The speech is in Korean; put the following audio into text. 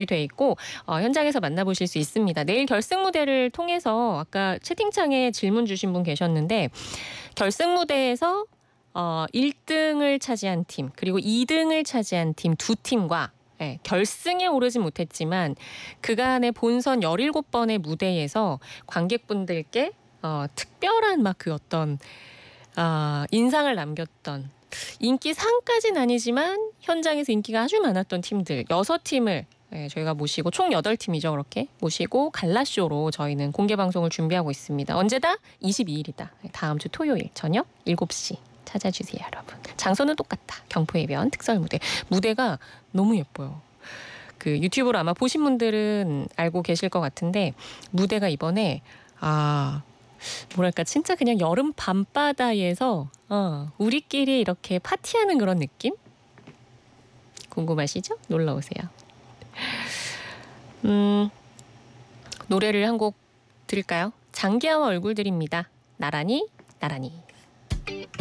돼 있고 현장에서 만나보실 수 있습니다. 내일 결승 무대를 통해서 아까 채팅창에 질문 주신 분 계셨는데 결승 무대에서 1등을 차지한 팀 그리고 2등을 차지한 팀 두 팀과 결승에 오르진 못했지만 그간의 본선 17번의 무대에서 관객분들께 특별한 막 그 어떤 인상을 남겼던 인기상까지는 아니지만 현장에서 인기가 아주 많았던 팀들 6팀을 저희가 모시고 총 8팀이죠. 그렇게 모시고 갈라쇼로 저희는 공개방송을 준비하고 있습니다. 언제다? 22일이다. 다음 주 토요일 저녁 7시 찾아주세요. 여러분. 장소는 똑같다. 경포해변 특설무대. 무대가 너무 예뻐요. 그 유튜브로 아마 보신 분들은 알고 계실 것 같은데 무대가 이번에 뭐랄까 진짜 그냥 여름 밤바다에서 우리끼리 이렇게 파티하는 그런 느낌? 궁금하시죠? 놀러 오세요. 노래를 한 곡 들을까요? 장기하와 얼굴들입니다. 나란히 나란히.